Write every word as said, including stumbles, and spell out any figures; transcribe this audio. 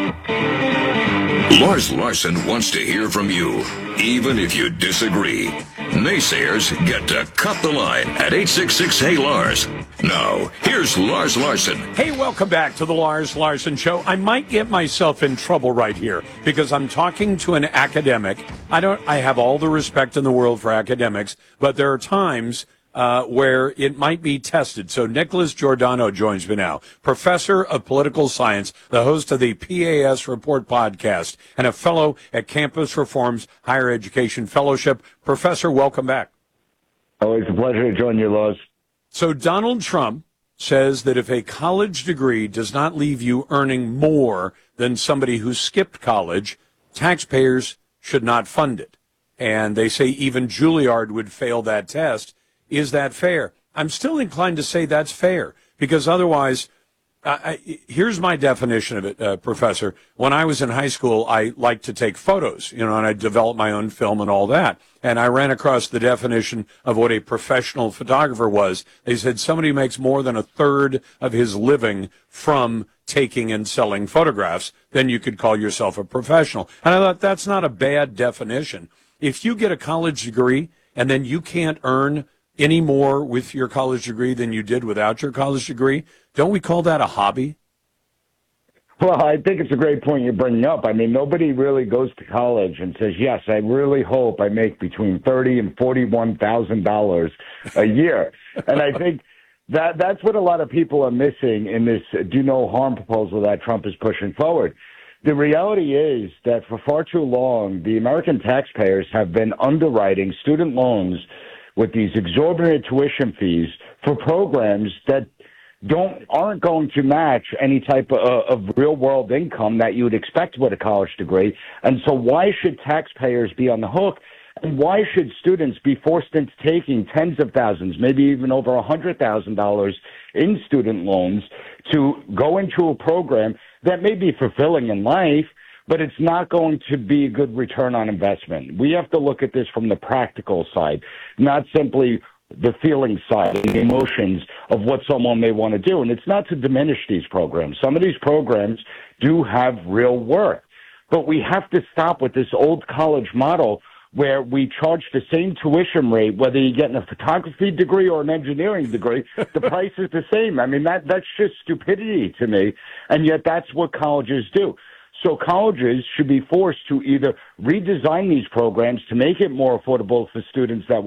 Lars Larson wants to hear from you, even if you disagree. Naysayers get to cut the line at eight six six, hey Lars. Now, here's Lars Larson. Hey, welcome back to the Lars Larson Show. I might get myself in trouble right here because I'm talking to an academic. I don't. I have all the respect in the world for academics, but there are times uh, where it might be tested. So Nicholas Giordano joins me now, professor of political science, the host of the P A S Report podcast, and a fellow at Campus Reform's Higher Education Fellowship. Professor, welcome back. Always a pleasure to join you, Lars. So Donald Trump says that if a college degree does not leave you earning more than somebody who skipped college, taxpayers should not fund it. And they say even Juilliard would fail that test. Is that fair? I'm still inclined to say that's fair, because otherwise, uh, I, here's my definition of it, uh, Professor. When I was in high school, I liked to take photos, you know, and I developed my own film and all that. And I ran across the definition of what a professional photographer was. They said somebody makes more than a third of his living from taking and selling photographs, then you could call yourself a professional. And I thought that's not a bad definition. If you get a college degree and then you can't earn any more with your college degree than you did without your college degree, don't we call that a hobby? Well, I think it's a great point you're bringing up. I mean, nobody really goes to college and says, yes, I really hope I make between thirty and forty-one thousand dollars a year. And I think that that's what a lot of people are missing in this do no harm proposal that Trump is pushing forward. The reality is that for far too long, the American taxpayers have been underwriting student loans with these exorbitant tuition fees for programs that don't aren't going to match any type of, of real world income that you would expect with a college degree. And so why should taxpayers be on the hook? And why should students be forced into taking tens of thousands, maybe even over a hundred thousand dollars in student loans to go into a program that may be fulfilling in life, but it's not going to be a good return on investment? We have to look at this from the practical side, not simply the feeling side, the emotions of what someone may want to do. And it's not to diminish these programs. Some of these programs do have real worth, but we have to stop with this old college model where we charge the same tuition rate, whether you're getting a photography degree or an engineering degree, the price is the same. I mean, that that's just stupidity to me, and yet that's what colleges do. So colleges should be forced to either redesign these programs to make it more affordable for students that